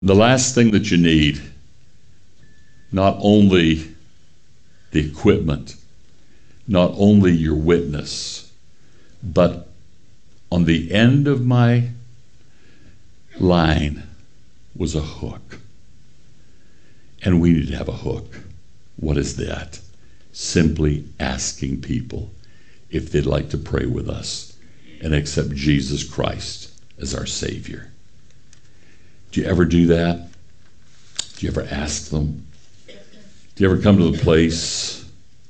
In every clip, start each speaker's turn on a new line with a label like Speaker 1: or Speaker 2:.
Speaker 1: The last thing that you need, not only the equipment, not only your witness, but on the end of my line was a hook. And we need to have a hook. What is that? Simply asking people if they'd like to pray with us and accept Jesus Christ as our Savior. Do you ever do that? Do you ever ask them? Do you ever come to the place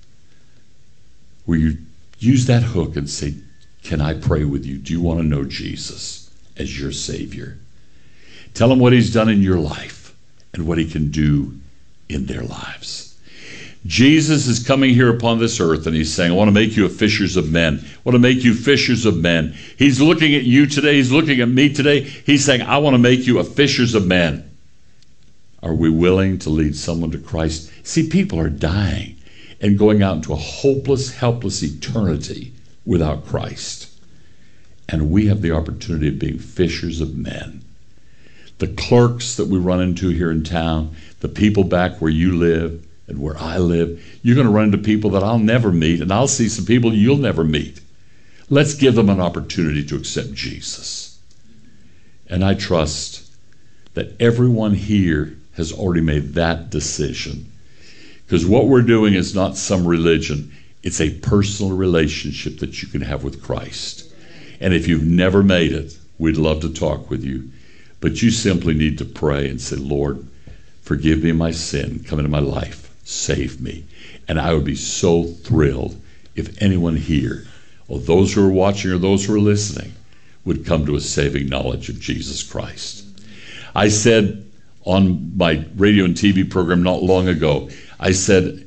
Speaker 1: where you use that hook and say, can I pray with you? Do you want to know Jesus as your Savior? Tell him what he's done in your life and what he can do in their lives. Jesus is coming here upon this earth and he's saying, I want to make you a fishers of men. I want to make you fishers of men. He's looking at you today. He's looking at me today. He's saying, I want to make you a fishers of men. Are we willing to lead someone to Christ? See, people are dying and going out into a hopeless, helpless eternity without Christ. And we have the opportunity of being fishers of men. The clerks that we run into here in town, the people back where you live and where I live, you're going to run into people that I'll never meet, and I'll see some people you'll never meet. Let's give them an opportunity to accept Jesus. And I trust that everyone here has already made that decision. Because what we're doing is not some religion. It's a personal relationship that you can have with Christ. And if you've never made it, we'd love to talk with you. But you simply need to pray and say, Lord, forgive me my sin. Come into my life. Save me. And I would be so thrilled if anyone here, or those who are watching or those who are listening, would come to a saving knowledge of Jesus Christ. I said on my radio and TV program not long ago, I said,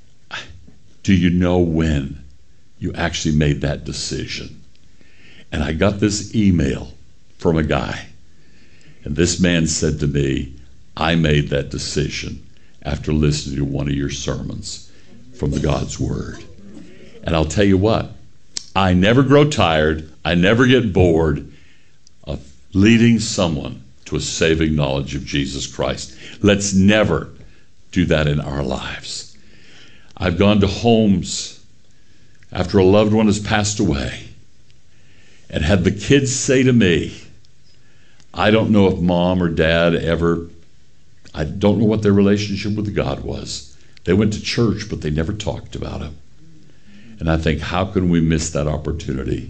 Speaker 1: do you know when you actually made that decision? And I got this email from a guy. And this man said to me, I made that decision after listening to one of your sermons from the God's Word. And I'll tell you what, I never grow tired, I never get bored of leading someone to a saving knowledge of Jesus Christ. Let's never do that in our lives. I've gone to homes after a loved one has passed away and had the kids say to me, I don't know if mom or dad ever, I don't know what their relationship with God was. They went to church, but they never talked about him. And I think, how can we miss that opportunity?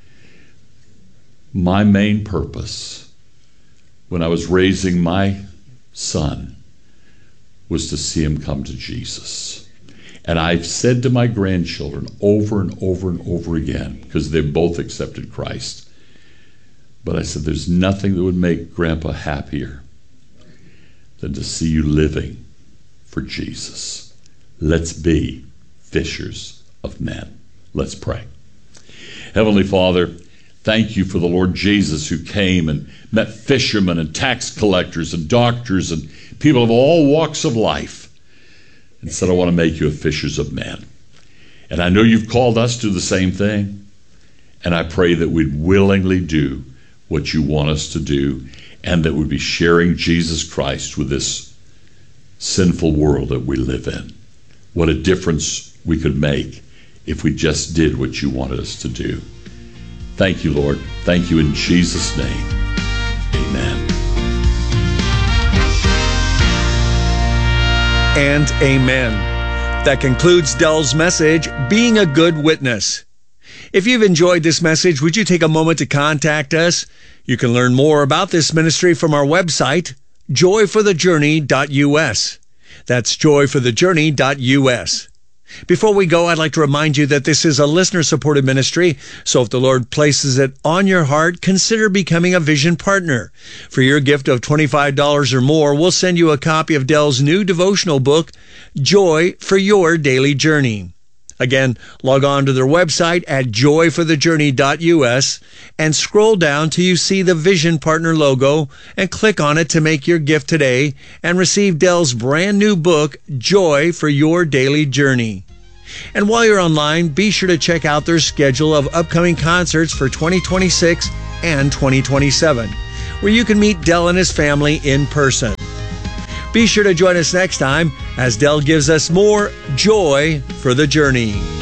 Speaker 1: My main purpose when I was raising my son was to see him come to Jesus. And I've said to my grandchildren over and over and over again, because they've both accepted Christ, but I said, there's nothing that would make Grandpa happier than to see you living for Jesus. Let's be fishers of men. Let's pray. Heavenly Father, thank you for the Lord Jesus who came and met fishermen and tax collectors and doctors and people of all walks of life and said, I want to make you a fishers of men. And I know you've called us to the same thing. And I pray that we'd willingly do what you want us to do, and that we'd be sharing Jesus Christ with this sinful world that we live in. What a difference we could make if we just did what you wanted us to do. Thank you, Lord. Thank you in Jesus' name. Amen.
Speaker 2: And amen. That concludes Dell's message, Being a Good Witness. If you've enjoyed this message, would you take a moment to contact us? You can learn more about this ministry from our website, joyforthejourney.us. That's joyforthejourney.us. Before we go, I'd like to remind you that this is a listener-supported ministry, so if the Lord places it on your heart, consider becoming a Vision Partner. For your gift of $25 or more, we'll send you a copy of Dell's new devotional book, Joy for Your Daily Journey. Again, log on to their website at joyforthejourney.us and scroll down till you see the Vision Partner logo and click on it to make your gift today and receive Dell's brand new book, Joy for Your Daily Journey. And while you're online, be sure to check out their schedule of upcoming concerts for 2026 and 2027. where you can meet Del and his family in person. Be sure to join us next time as Del gives us more joy for the journey.